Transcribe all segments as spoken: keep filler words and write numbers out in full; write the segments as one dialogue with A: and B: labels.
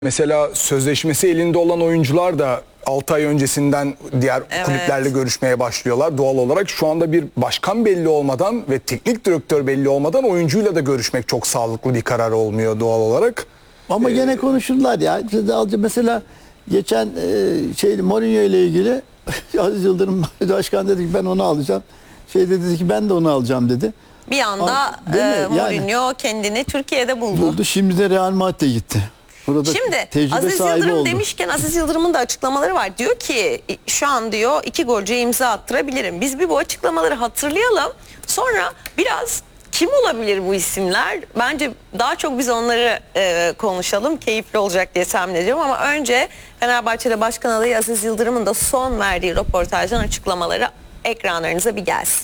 A: Mesela sözleşmesi elinde olan oyuncular da altı ay öncesinden diğer
B: Evet.
A: kulüplerle görüşmeye başlıyorlar. Doğal olarak şu anda bir başkan belli olmadan ve teknik direktör belli olmadan oyuncuyla da görüşmek çok sağlıklı bir karar olmuyor doğal olarak.
C: Ama ee, gene konuşurlar ya. Mesela geçen e, şey Mourinho ile ilgili Aziz Yıldırım Başkan dedi ki ben onu alacağım. Şey dedi ki ben de onu alacağım dedi.
B: Bir anda
C: Ama,
B: e, Mourinho
C: yani,
B: kendini Türkiye'de buldu.
C: buldu. Şimdi de Real Madrid'e gitti. Burada
B: Şimdi Aziz Yıldırım
C: oldu.
B: demişken Aziz Yıldırım'ın da açıklamaları var. Diyor ki şu an diyor iki golcüye imza attırabilirim. Biz bir bu açıklamaları hatırlayalım. Sonra biraz kim olabilir bu isimler? Bence daha çok biz onları e, konuşalım. Keyifli olacak diye tahmin ediyorum. Ama önce Fenerbahçe'de başkan adayı Aziz Yıldırım'ın da son verdiği röportajdan açıklamaları ekranlarınıza bir gelsin.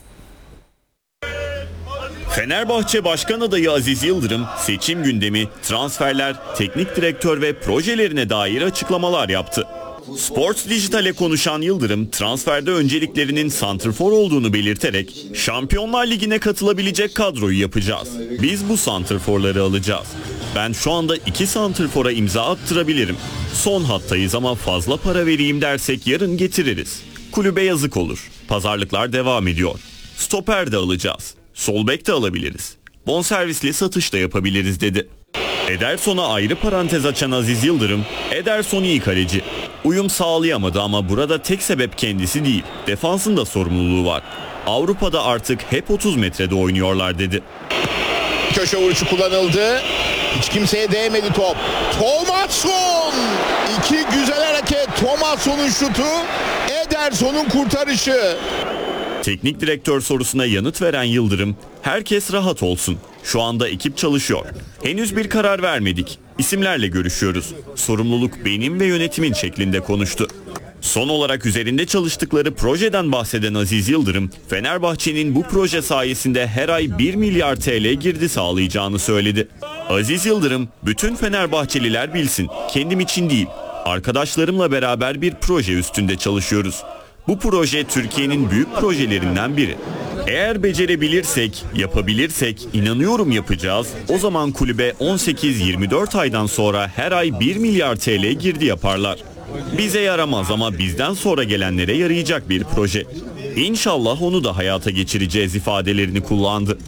D: Fenerbahçe Başkan Adayı Aziz Yıldırım, seçim gündemi, transferler, teknik direktör ve projelerine dair açıklamalar yaptı. Sports Dijital'e konuşan Yıldırım, transferde önceliklerinin santrfor olduğunu belirterek, Şampiyonlar Ligi'ne katılabilecek kadroyu yapacağız. Biz bu santrforları alacağız. Ben şu anda iki santrfora imza attırabilirim. Son hattayız ama fazla para vereyim dersek yarın getiririz. Kulübe yazık olur. Pazarlıklar devam ediyor. Stoper de alacağız. Sol bek de alabiliriz. Bonservisli satış da yapabiliriz dedi. Ederson'a ayrı parantez açan Aziz Yıldırım, Ederson iyi kaleci. Uyum sağlayamadı ama burada tek sebep kendisi değil. Defansın da sorumluluğu var. Avrupa'da artık hep otuz metrede oynuyorlar dedi.
E: Köşe vuruşu kullanıldı. Hiç kimseye değmedi top. Thomasson! İki güzel hareket. Thomasson'un şutu, Ederson'un kurtarışı.
D: Teknik direktör sorusuna yanıt veren Yıldırım, herkes rahat olsun. Şu anda ekip çalışıyor. Henüz bir karar vermedik. İsimlerle görüşüyoruz. Sorumluluk benim ve yönetimin şeklinde konuştu. Son olarak üzerinde çalıştıkları projeden bahseden Aziz Yıldırım, Fenerbahçe'nin bu proje sayesinde her ay bir milyar T L girdi sağlayacağını söyledi. Aziz Yıldırım, bütün Fenerbahçeliler bilsin, kendim için değil, arkadaşlarımla beraber bir proje üstünde çalışıyoruz. Bu proje Türkiye'nin büyük projelerinden biri. Eğer becerebilirsek, yapabilirsek, inanıyorum yapacağız. O zaman kulübe on sekiz yirmi dört aydan sonra her ay bir milyar T L girdi yaparlar. Bize yaramaz ama bizden sonra gelenlere yarayacak bir proje. İnşallah onu da hayata geçireceğiz ifadelerini kullandı.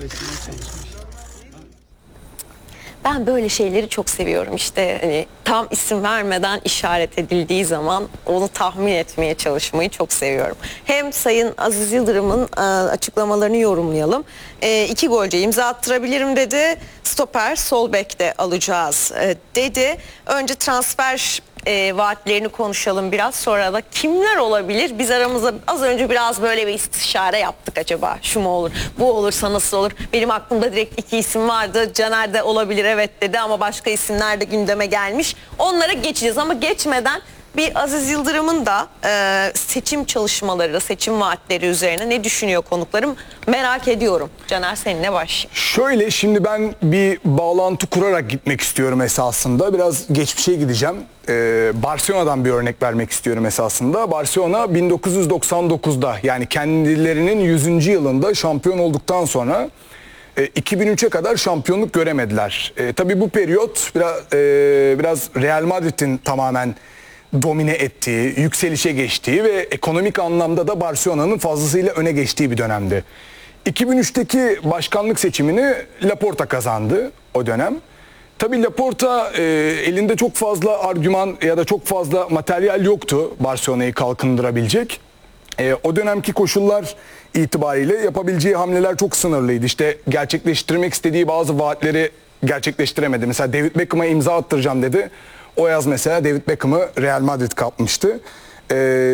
B: Ben böyle şeyleri çok seviyorum işte hani tam isim vermeden işaret edildiği zaman onu tahmin etmeye çalışmayı çok seviyorum. Hem Sayın Aziz Yıldırım'ın e, açıklamalarını yorumlayalım. E, iki golce imza attırabilirim dedi. Stoper, sol bek de alacağız e, dedi. Önce transfer E, vaatlerini konuşalım biraz, sonra da kimler olabilir? Biz aramızda az önce biraz böyle bir istişare yaptık, acaba şu mu olur, bu olursa nasıl olur? Benim aklımda direkt iki isim vardı. Caner de olabilir evet dedi ama başka isimler de gündeme gelmiş. Onlara geçeceğiz ama geçmeden bir Aziz Yıldırım'ın da e, seçim çalışmaları, seçim vaatleri üzerine ne düşünüyor konuklarım merak ediyorum. Caner, seninle başlayayım.
A: Şöyle, şimdi ben bir bağlantı kurarak gitmek istiyorum esasında. Biraz geçmişe gideceğim. Ee, Barcelona'dan bir örnek vermek istiyorum esasında. Barcelona bin dokuz yüz doksan dokuzda, yani kendilerinin yüzüncü yılında şampiyon olduktan sonra e, iki bin üçe kadar şampiyonluk göremediler. E, tabii bu periyot biraz, e, biraz Real Madrid'in tamamen domine ettiği, yükselişe geçtiği ve ekonomik anlamda da Barcelona'nın fazlasıyla öne geçtiği bir dönemdi. iki bin üçteki başkanlık seçimini Laporta kazandı o dönem. Tabii Laporta e, elinde çok fazla argüman ya da çok fazla materyal yoktu Barcelona'yı kalkındırabilecek. E, o dönemki koşullar itibariyle yapabileceği hamleler çok sınırlıydı. İşte gerçekleştirmek istediği bazı vaatleri gerçekleştiremedi. Mesela David Beckham'a imza attıracağım dedi. O yaz mesela David Beckham'ı Real Madrid kapmıştı. Ee,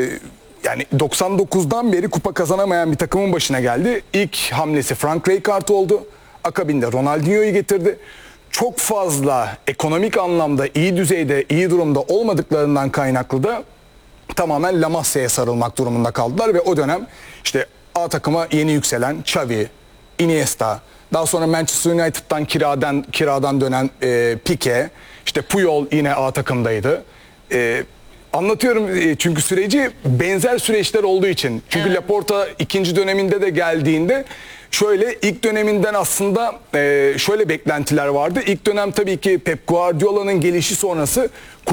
A: yani doksan dokuzdan beri kupa kazanamayan bir takımın başına geldi. İlk hamlesi Frank Rijkaard oldu. Akabinde Ronaldinho'yu getirdi. Çok fazla ekonomik anlamda iyi düzeyde, iyi durumda olmadıklarından kaynaklı da tamamen La Masia'ya sarılmak durumunda kaldılar ve o dönem işte A takıma yeni yükselen Xavi, Iniesta, daha sonra Manchester United'dan kiradan kiradan dönen e, Pique, işte Puyol yine A takımdaydı. E, anlatıyorum e, çünkü süreci benzer süreçler olduğu için. Çünkü evet. Laporta ikinci döneminde de geldiğinde şöyle, ilk döneminden aslında e, şöyle beklentiler vardı. İlk dönem tabii ki Pep Guardiola'nın gelişi sonrası